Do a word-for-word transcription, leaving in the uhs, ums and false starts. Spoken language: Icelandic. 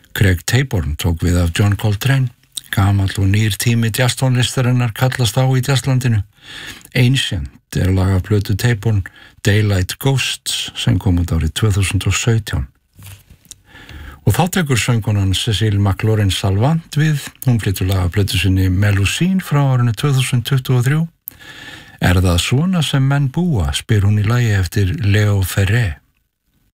Craig Taborn tók við af John Coltrane. Gamall og nýr tími jazztónlistarinnar kallast á í jazzlandinu. Ancient er lag af plötu Taborn, Daylight Ghosts, sem kom út árið tvö þúsund og sautján. Og þá tekur söngkonan Cecile McLaurin Salvant við. Hún flytur lag af plötu sinni Melusine frá árinu tvö þúsund tuttugu og þrjú. Er það svona sem menn búa, spyr hún í lagi eftir Leo Ferré.